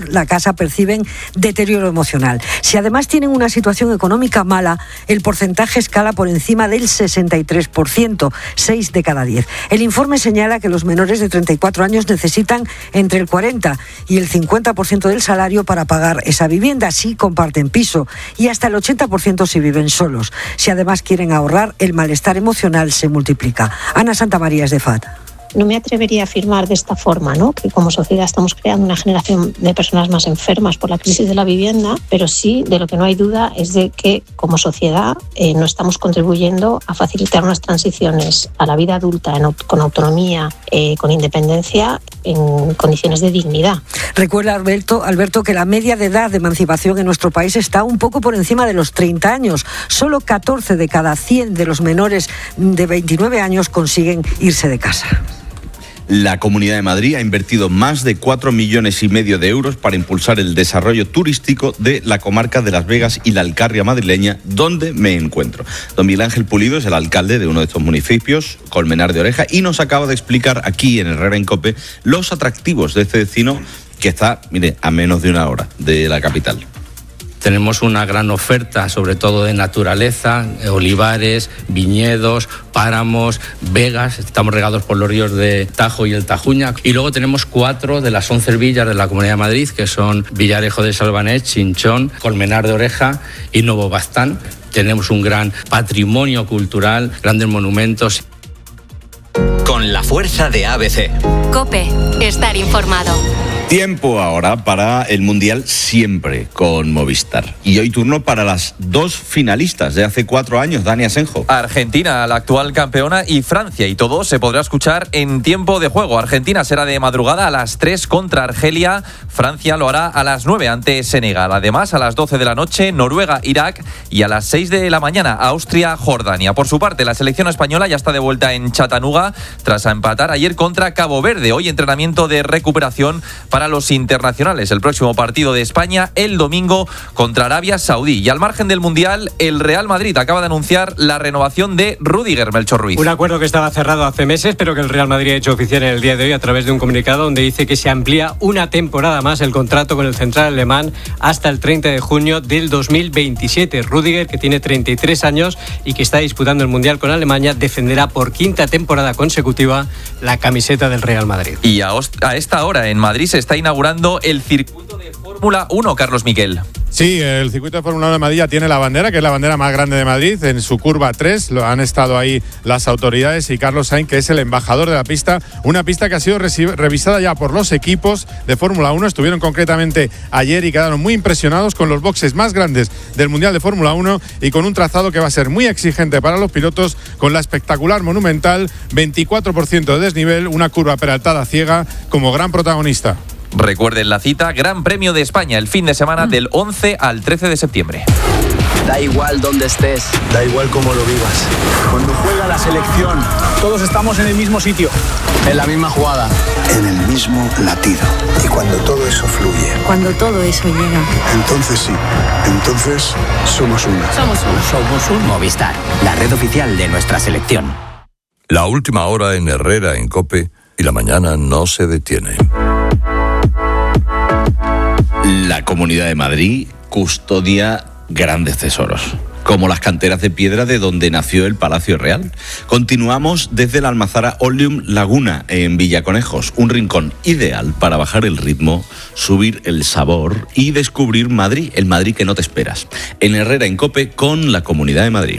la casa perciben deterioro emocional. Si además tienen una situación económica mala, el porcentaje escala por encima del 63%, 6 de cada 10. El informe señala que los menores de 34 años necesitan entre el 40 y el 50% del salario para pagar esa vivienda si comparten piso y hasta el 80% si viven solos. Si además quieren ahorrar, el malestar emocional se multiplica. Ana Santamaría es de FAD. No me atrevería a afirmar de esta forma, ¿no?, que como sociedad estamos creando una generación de personas más enfermas por la crisis de la vivienda, pero sí de lo que no hay duda es de que como sociedad no estamos contribuyendo a facilitar unas transiciones a la vida adulta con autonomía, con independencia, en condiciones de dignidad. Recuerda, Alberto, que la media de edad de emancipación en nuestro país está un poco por encima de los 30 años. Solo 14 de cada 100 de los menores de 29 años consiguen irse de casa. La Comunidad de Madrid ha invertido más de 4,5 millones de euros para impulsar el desarrollo turístico de la comarca de Las Vegas y la Alcarria madrileña, donde me encuentro. Don Miguel Ángel Pulido es el alcalde de uno de estos municipios, Colmenar de Oreja, y nos acaba de explicar aquí en Herrera en COPE los atractivos de este destino que está, mire, a menos de una hora de la capital. Tenemos una gran oferta, sobre todo de naturaleza, olivares, viñedos, páramos, vegas. Estamos regados por los ríos de Tajo y el Tajuña. Y luego tenemos 4 de las 11 villas de la Comunidad de Madrid, que son Villarejo de Salvanés, Chinchón, Colmenar de Oreja y Novo Baztán. Tenemos un gran patrimonio cultural, grandes monumentos. Con la fuerza de ABC. COPE, estar informado. Tiempo ahora para el Mundial siempre con Movistar. Y hoy turno para las 2 finalistas de hace 4 años, Dani Asenjo. Argentina, la actual campeona, y Francia. Y todo se podrá escuchar en tiempo de juego. Argentina será de madrugada a las 3 contra Argelia. Francia lo hará a las 9 ante Senegal. Además, a las 12 de la noche, Noruega, Irak. Y a las 6 de la mañana, Austria, Jordania. Por su parte, la selección española ya está de vuelta en Chattanooga tras empatar ayer contra Cabo Verde. Hoy entrenamiento de recuperación para los internacionales. El próximo partido de España el domingo contra Arabia Saudí. Y al margen del Mundial, el Real Madrid acaba de anunciar la renovación de Rüdiger, Melchor Ruiz. Un acuerdo que estaba cerrado hace meses, pero que el Real Madrid ha hecho oficial en el día de hoy a través de un comunicado donde dice que se amplía una temporada más el contrato con el central alemán hasta el 30 de junio del 2027. Rüdiger, que tiene 33 años y que está disputando el Mundial con Alemania, defenderá por 5ª temporada consecutiva la camiseta del Real Madrid. Y a esta hora en Madrid se está inaugurando el circuito de Fórmula 1, Carlos Miquel. Sí, el circuito de Fórmula 1 de Madrid ya tiene la bandera, que es la bandera más grande de Madrid, en su curva 3. Lo han estado ahí las autoridades y Carlos Sainz, que es el embajador de la pista. Una pista que ha sido revisada ya por los equipos de Fórmula 1. Estuvieron concretamente ayer y quedaron muy impresionados con los boxes más grandes del Mundial de Fórmula 1 y con un trazado que va a ser muy exigente para los pilotos, con la espectacular monumental, 24% de desnivel, una curva peraltada ciega como gran protagonista. Recuerden la cita, Gran Premio de España, el fin de semana del 11 al 13 de septiembre. Da igual dónde estés, da igual cómo lo vivas. Cuando juega la selección, todos estamos en el mismo sitio, en la misma jugada, en el mismo latido. Y cuando todo eso fluye, Cuando todo eso llega. entonces sí, entonces somos uno. Somos un Movistar, la red oficial de nuestra selección. La última hora en Herrera en COPE y la mañana no se detiene. La Comunidad de Madrid custodia grandes tesoros, como las canteras de piedra de donde nació el Palacio Real. Continuamos desde la Almazara Oleum Laguna en Villaconejos, un rincón ideal para bajar el ritmo, subir el sabor y descubrir Madrid, el Madrid que no te esperas. En Herrera en COPE con la Comunidad de Madrid.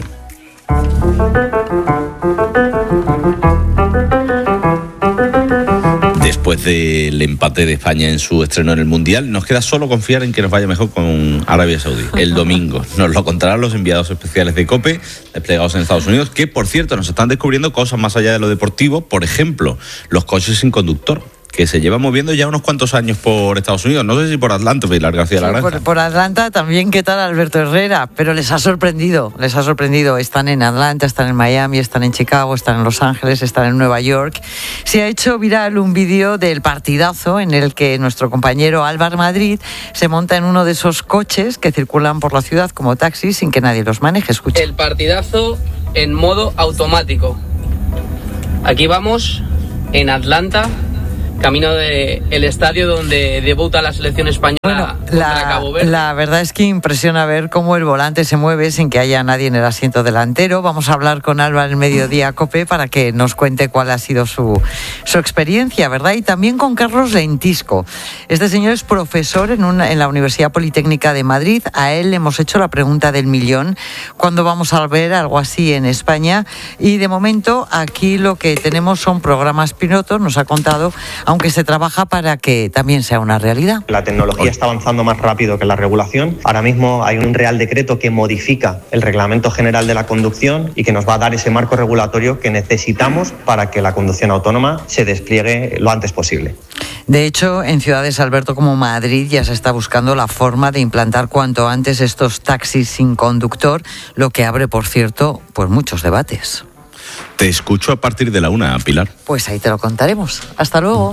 Después del empate de España en su estreno en el Mundial, nos queda solo confiar en que nos vaya mejor con Arabia Saudí el domingo. Nos lo contarán los enviados especiales de COPE, desplegados en Estados Unidos, que, por cierto, nos están descubriendo cosas más allá de lo deportivo. Por ejemplo, los coches sin conductor, que se lleva moviendo ya unos cuantos años por Estados Unidos. No sé si por Atlanta, Pilar García La Granja. Por Atlanta también, ¿qué tal Alberto Herrera? Pero les ha sorprendido. Están en Atlanta, están en Miami, están en Chicago, están en Los Ángeles, están en Nueva York. Se ha hecho viral un vídeo del partidazo en el que nuestro compañero Álvaro Madrid se monta en uno de esos coches que circulan por la ciudad como taxis sin que nadie los maneje. Escucha. El partidazo en modo automático. Aquí vamos en Atlanta, camino del estadio donde debuta la selección española contra Cabo Verde. La verdad es que impresiona ver cómo el volante se mueve sin que haya nadie en el asiento delantero. Vamos a hablar con Alba en el Mediodía COPE para que nos cuente cuál ha sido su experiencia, ¿verdad? Y también con Carlos Lentisco. Este señor es profesor en la Universidad Politécnica de Madrid. A él le hemos hecho la pregunta del millón: ¿cuándo vamos a ver algo así en España? Y de momento aquí lo que tenemos son programas pilotos, nos ha contado, aunque se trabaja para que también sea una realidad. La tecnología está avanzando más rápido que la regulación. Ahora mismo hay un Real Decreto que modifica el Reglamento General de la Conducción y que nos va a dar ese marco regulatorio que necesitamos para que la conducción autónoma se despliegue lo antes posible. De hecho, en ciudades, Alberto, como Madrid, ya se está buscando la forma de implantar cuanto antes estos taxis sin conductor, lo que abre, por cierto, pues muchos debates. Te escucho a partir de la 1, Pilar. Pues ahí te lo contaremos. Hasta luego.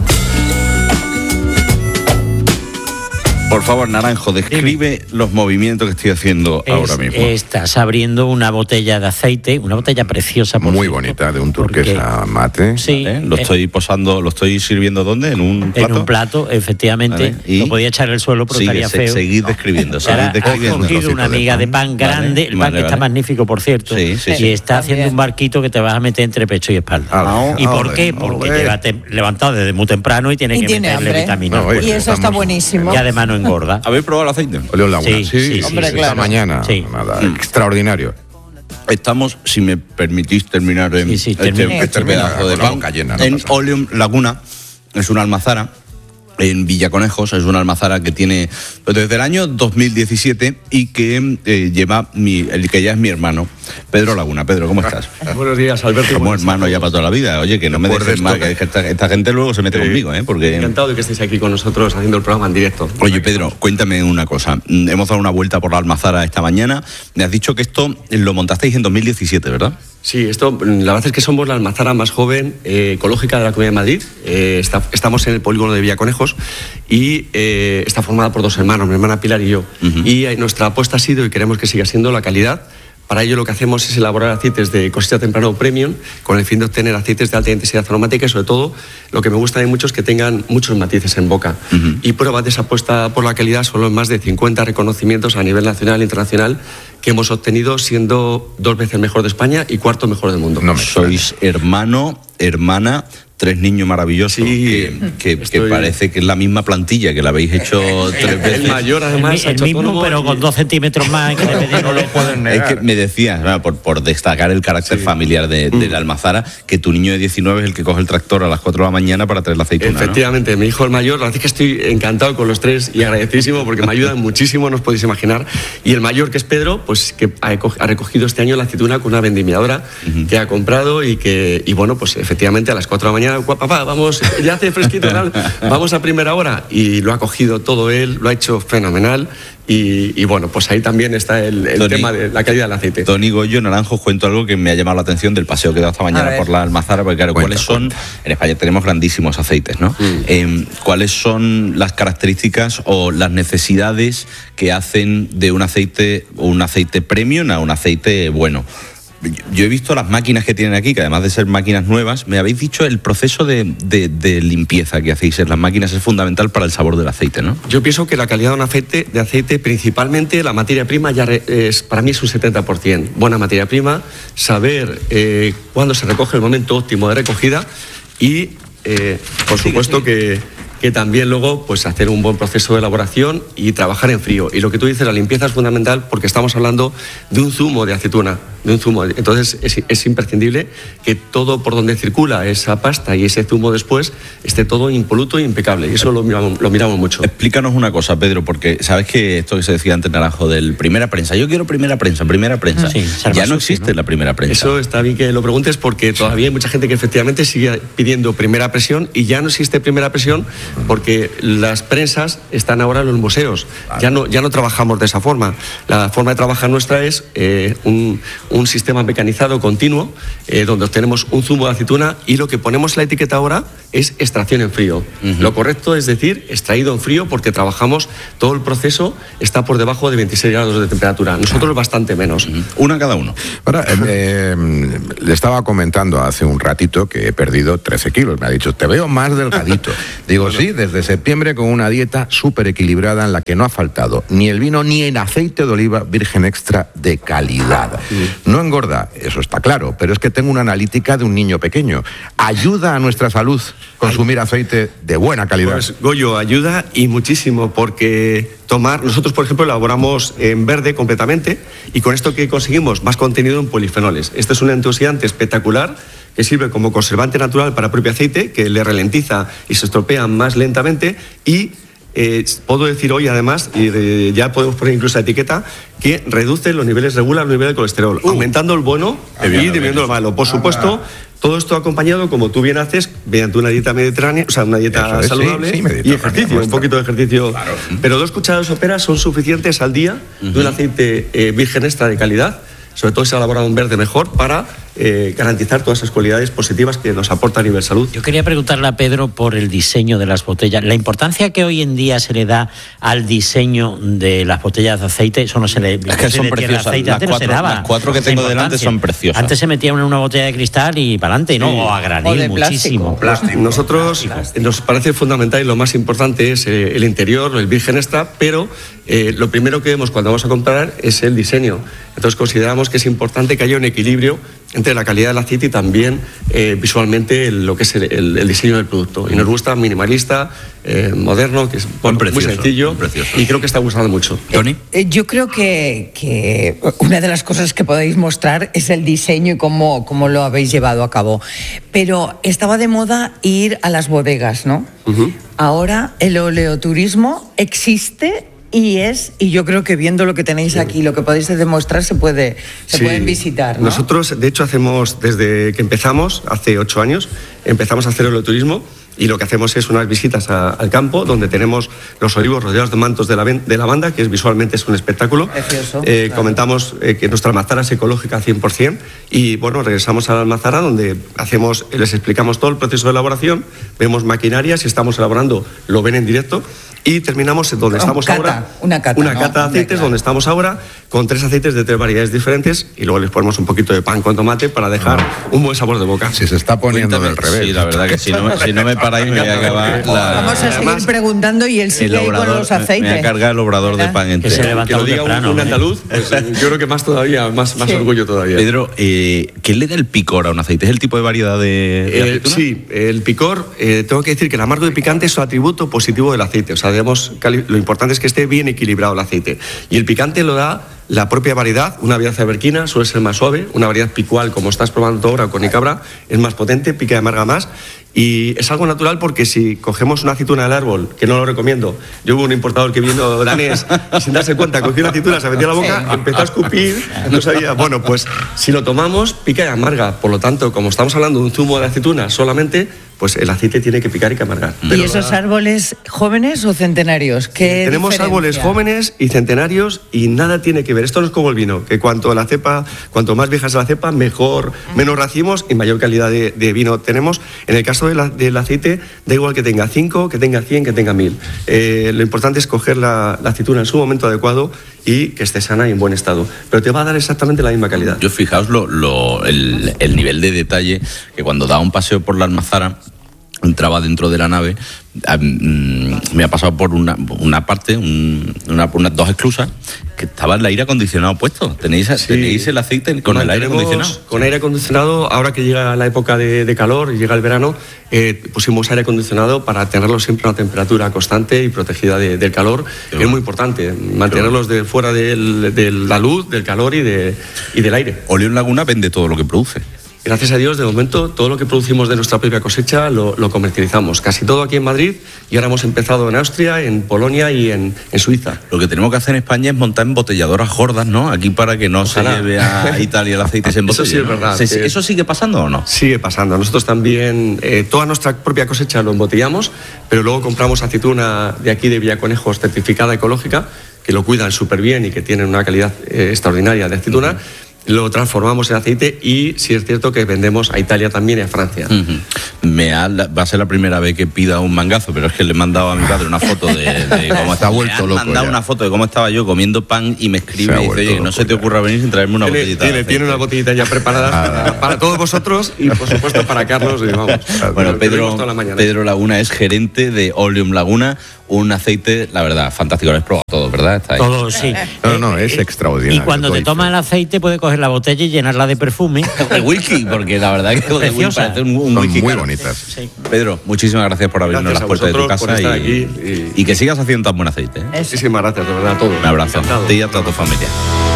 Por favor, Naranjo, describe los movimientos que estoy haciendo ahora mismo. Estás abriendo una botella de aceite, una botella preciosa. Muy bonita, de un turquesa mate. Sí. Lo estoy posando, ¿lo estoy sirviendo dónde? ¿En un plato? En un plato, efectivamente. ¿Y? Lo podía echar al suelo, pero estaría feo. Seguid describiendo. Ahora has cogido una miga de pan grande, el pan que está magnífico, por cierto, y está haciendo un barquito que te vas a meter entre pecho y espalda. ¿Y por qué? Porque te levantado desde muy temprano y tienes que meterle vitamina. Y eso está buenísimo. Y además no engorda. ¿Habéis probado el aceite? Oleón Laguna. Sí, hombre, esta claro. mañana. Nada, extraordinario. Estamos, si me permitís terminar este pedazo de pan, en Oleón Laguna. Es una almazara en Villaconejos, es una almazara que tiene desde el año 2017 y que lleva el que ya es mi hermano, Pedro Laguna. Pedro, ¿cómo estás? Buenos días, Alberto. Como hermano ya para toda la vida. Oye, que no me dejes mal, que esta gente luego se mete conmigo, porque... Encantado de que estéis aquí con nosotros haciendo el programa en directo. Oye, Pedro, cuéntame una cosa. Hemos dado una vuelta por la almazara esta mañana. Me has dicho que esto lo montasteis en 2017, ¿verdad? Sí, la verdad es que somos la almazara más joven ecológica de la Comunidad de Madrid. Estamos en el polígono de Villaconejos y está formada por dos hermanos, mi hermana Pilar y yo. Y nuestra apuesta ha sido, y queremos que siga siendo, la calidad. Para ello lo que hacemos es elaborar aceites de cosecha temprana o premium con el fin de obtener aceites de alta intensidad aromática y sobre todo lo que me gusta de mucho es que tengan muchos matices en boca. Y pruebas de esa apuesta por la calidad son los más de 50 reconocimientos a nivel nacional e internacional que hemos obtenido, siendo 2 veces mejor de España y 4º mejor del mundo. Sois hermano, hermana, 3 niños maravillosos, que parece que es la misma plantilla, que la habéis hecho 3 veces. El mayor, además, el mismo, pero con 2 centímetros más. Que no lo pueden negar. Es que me decías, por destacar el carácter familiar de la almazara, que tu niño de 19 es el que coge el tractor a las 4 de la mañana para traer la aceituna. Efectivamente, ¿no? Mi hijo el mayor, la verdad es que estoy encantado con los 3 y agradecidísimo porque me ayudan muchísimo, no os podéis imaginar. Y el mayor, que es Pedro, pues que ha recogido este año la aceituna con una vendimiadora que ha comprado y bueno, pues efectivamente a las 4 de la mañana, papá, vamos, ya hace fresquito, vamos a primera hora. Y lo ha cogido todo él, lo ha hecho fenomenal. Y bueno, pues ahí también está el tema de la calidad del aceite. Tony Goyo, Naranjo, cuento algo que me ha llamado la atención del paseo que he dado esta mañana por la almazara, porque claro, ¿cuáles son? En España tenemos grandísimos aceites, ¿no? ¿Cuáles son las características o las necesidades que hacen de un aceite premium a un aceite bueno? Yo he visto las máquinas que tienen aquí, que además de ser máquinas nuevas, me habéis dicho el proceso de limpieza que hacéis en las máquinas es fundamental para el sabor del aceite, ¿no? Yo pienso que la calidad de un aceite, principalmente la materia prima, para mí es un 70%. Buena materia prima, saber cuándo se recoge el momento óptimo de recogida y, por supuesto, que también luego pues hacer un buen proceso de elaboración y trabajar en frío. Y lo que tú dices, la limpieza es fundamental porque estamos hablando de un zumo de aceituna, Entonces es imprescindible que todo por donde circula esa pasta y ese zumo después esté todo impoluto e impecable. Y eso lo miramos mucho. Explícanos una cosa, Pedro, porque sabes que esto que se decía antes, Naranjo, del primera prensa. Yo quiero primera prensa. Sí, ya no existe la primera prensa. Eso está bien que lo preguntes porque todavía hay mucha gente que efectivamente sigue pidiendo primera presión y ya no existe primera presión porque las prensas están ahora en los museos. Ya no trabajamos de esa forma. La forma de trabajar nuestra es un sistema mecanizado continuo, donde obtenemos un zumo de aceituna y lo que ponemos en la etiqueta ahora es extracción en frío. Lo correcto es decir extraído en frío, porque trabajamos, todo el proceso está por debajo de 26 grados de temperatura. Nosotros bastante menos. Una cada uno. Ahora, le estaba comentando hace un ratito que he perdido 13 kilos. Me ha dicho, te veo más delgadito. Digo, sí, desde septiembre con una dieta súper equilibrada en la que no ha faltado ni el vino ni el aceite de oliva virgen extra de calidad. No engorda, eso está claro, pero es que tengo una analítica de un niño pequeño. ¿Ayuda a nuestra salud consumir aceite de buena calidad? Pues, Goyo, ayuda y muchísimo, porque nosotros, por ejemplo, elaboramos en verde completamente, y con esto que conseguimos más contenido en polifenoles. Este es un antioxidante espectacular que sirve como conservante natural para el propio aceite, que le ralentiza y se estropea más lentamente, y puedo decir hoy además, y ya podemos poner incluso la etiqueta, que regula los niveles de colesterol, aumentando el bueno y disminuyendo el malo. Por supuesto, todo esto acompañado, como tú bien haces, mediante una dieta mediterránea, o sea, una dieta saludable, y ejercicio, un poquito de ejercicio. Claro. Pero 2 cucharadas soperas son suficientes al día de un aceite virgen extra de calidad, sobre todo si se ha elaborado en verde mejor, para garantizar todas esas cualidades positivas que nos aporta a nivel salud. Yo quería preguntarle a Pedro por el diseño de las botellas. La importancia que hoy en día se le da al diseño de las botellas de aceite, eso no se le... Es que son preciosas. Las 4 que tengo delante son preciosas. Antes se metía una botella de cristal y para adelante, ¿no? O a granel, muchísimo. Plástico. Nosotros nos parece fundamental, y lo más importante es el interior, el virgen extra, pero lo primero que vemos cuando vamos a comprar es el diseño. Entonces consideramos que es importante que haya un equilibrio entre la calidad del aceite y también visualmente lo que es el diseño del producto. Y nos gusta minimalista, moderno, que es muy sencillo, y creo que está gustando mucho. ¿Tony? Yo creo que una de las cosas que podéis mostrar es el diseño y cómo lo habéis llevado a cabo. Pero estaba de moda ir a las bodegas, ¿no? Ahora el oleoturismo existe. Y yo creo que viendo lo que tenéis aquí, lo que podéis demostrar, se pueden visitar, ¿no? Nosotros, de hecho, hacemos, desde que empezamos, hace 8 años, empezamos a hacer oleoturismo, y lo que hacemos es unas visitas al campo, donde tenemos los olivos rodeados de mantos de lavanda, que visualmente es un espectáculo. Precioso, claro. Comentamos que nuestra almazara es ecológica 100%, y bueno, regresamos a la almazara, donde les explicamos todo el proceso de elaboración, vemos maquinaria, si estamos elaborando, lo ven en directo, y terminamos donde estamos ahora. Una cata de aceites, donde estamos ahora, con 3 aceites de 3 variedades diferentes, y luego les ponemos un poquito de pan con tomate para dejar un buen sabor de boca. Si se está poniendo del revés. Sí, la verdad que si no me paráis me voy a acabar Vamos a seguir preguntando, y él sigue ahí con los aceites. Me voy a cargar el obrador de pan entero. Que se levanta lo diga un andaluz, pues, yo creo que más orgullo todavía. Pedro, ¿qué le da el picor a un aceite? ¿Es el tipo de variedad de aceituna? Sí, el picor, tengo que decir que el amargo de picante es un atributo positivo del aceite. O sea, lo importante es que esté bien equilibrado el aceite. Y el picante lo da la propia variedad. Una variedad aberquina suele ser más suave, una variedad picual, como estás probando ahora con Icabra, es más potente, pica y amarga más. Y es algo natural, porque si cogemos una aceituna del árbol, que no lo recomiendo, yo hubo un importador que vino danés y sin darse cuenta cogió una aceituna, se metió a la boca, empezó a escupir, no sabía. Bueno, pues si lo tomamos, pica y amarga. Por lo tanto, como estamos hablando de un zumo de aceituna solamente, pues el aceite tiene que picar y que amargar. ¿Y esos árboles jóvenes o centenarios? Tenemos árboles jóvenes y centenarios, y nada tiene que ver. Esto no es como el vino, que cuanto más vieja es la cepa, menos racimos y mayor calidad de vino tenemos. En el caso del aceite, da igual que tenga 5, que tenga 100, que tenga 1000. Lo importante es coger la aceituna en su momento adecuado y que esté sana y en buen estado. Pero te va a dar exactamente la misma calidad. Yo, fijaos el nivel de detalle, que cuando daba un paseo por la almazara, entraba dentro de la nave, me ha pasado por una parte, unas 2 esclusas, que estaba el aire acondicionado puesto. ¿Tenéis el aceite con el aire acondicionado? Con aire acondicionado. Ahora que llega la época de calor y llega el verano, pusimos aire acondicionado para tenerlo siempre a una temperatura constante y protegida del calor, que es muy importante, mantenerlos fuera de la luz, del calor y del aire. Oleón Laguna vende todo lo que produce. Gracias a Dios, de momento, todo lo que producimos de nuestra propia cosecha lo comercializamos. Casi todo aquí en Madrid, y ahora hemos empezado en Austria, en Polonia y en Suiza. Lo que tenemos que hacer en España es montar embotelladoras gordas, ¿no? Aquí para que no se lleve a Italia el aceite en botella. Eso sí es verdad. ¿Eso sigue pasando o no? Sigue pasando. Nosotros también, toda nuestra propia cosecha lo embotellamos, pero luego compramos aceituna de aquí de Villaconejos, certificada ecológica, que lo cuidan súper bien y que tienen una calidad extraordinaria de aceituna. Lo transformamos en aceite y sí es cierto que vendemos a Italia también y a Francia. Va a ser la primera vez que pida un mangazo, pero es que le he mandado a mi padre una foto de cómo está vuelto loco. Me han mandado una foto de cómo estaba yo comiendo pan y me escribe y dice, oye, que no se te ocurra venir sin traerme una botellita. Tiene una botellita ya preparada para todos vosotros y por supuesto para Carlos. Y vamos, bueno, Pedro Laguna es gerente de Oleum Laguna, un aceite, la verdad, fantástico. Lo has probado todo, ¿verdad? Está ahí. Todo, sí. No, es extraordinario. Y cuando te tomas el aceite puedes coger la botella y llenarla de perfume. De whisky, porque la verdad que de whisky parece un whisky muy caro. Bonitas. Sí. Pedro, muchísimas gracias por abrirnos las puertas de tu casa y que sigas haciendo tan buen aceite. Muchísimas gracias, de verdad, a todos. Un abrazo a ti y a toda tu familia.